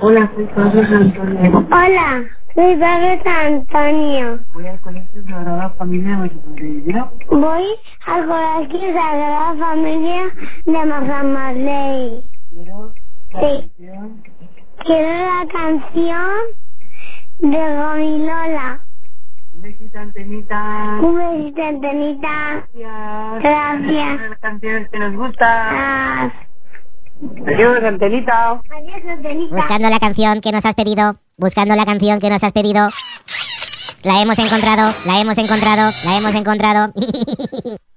Hola, soy Carlos Antonio. Hola, soy Carlos Antonio. Voy al colegio Sagrada Familia de Montevideo. Voy al colegio Sagrada Familia de Mazamaley. Quiero la Sí. canción. Quiero la canción de Gomilola. Un besito, Antenita. Un besito, Antenita. Gracias. Gracias. Las canciones que nos gustan. Ah, Adiós, Antenita. Adiós, Antenita. Buscando la canción que nos has pedido. Buscando la canción que nos has pedido. La hemos encontrado. La hemos encontrado. La hemos encontrado.